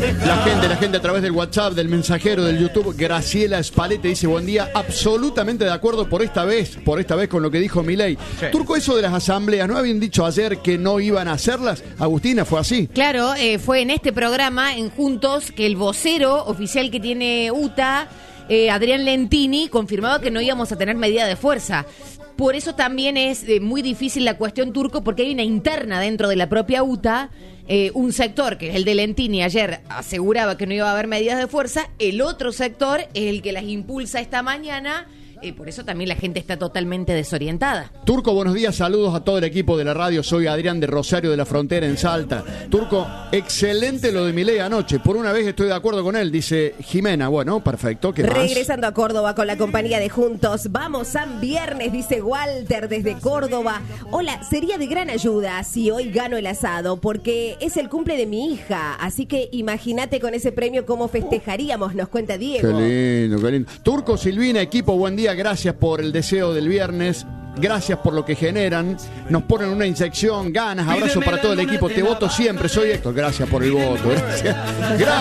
La gente a través del WhatsApp, del mensajero, del YouTube. Graciela Spalete dice: buen día, absolutamente de acuerdo por esta vez con lo que dijo Milei. Sí. Turco, eso de las asambleas, ¿no habían dicho ayer que no iban a hacerlas? Agustina, ¿fue así? Claro, fue en este programa, en Juntos, que el vocero oficial que tiene UTA, Adrián Lentini, confirmaba que no íbamos a tener medida de fuerza. Por eso también es muy difícil la cuestión, Turco, porque hay una interna dentro de la propia UTA. Un sector, que es el de Lentini, ayer aseguraba que no iba a haber medidas de fuerza. El otro sector es el que las impulsa esta mañana. Por eso también la gente está totalmente desorientada. Turco, buenos días, saludos a todo el equipo de la radio. Soy Adrián de Rosario de la Frontera, en Salta. Turco, excelente lo de Milei anoche. Por una vez estoy de acuerdo con él, dice Jimena. Bueno, perfecto, ¿qué más? Regresando a Córdoba con la compañía de Juntos. Vamos, San Viernes, dice Walter desde Córdoba. Hola, sería de gran ayuda si hoy gano el asado, porque es el cumple de mi hija. Así que imagínate con ese premio cómo festejaríamos, nos cuenta Diego. Qué lindo, qué lindo. Turco, Silvina, equipo, buen día. Gracias por el deseo del viernes. Gracias por lo que generan. Nos ponen una inyección, ganas. Abrazo para todo el equipo. Te voto siempre. Soy Héctor. Gracias por el voto. Gracias.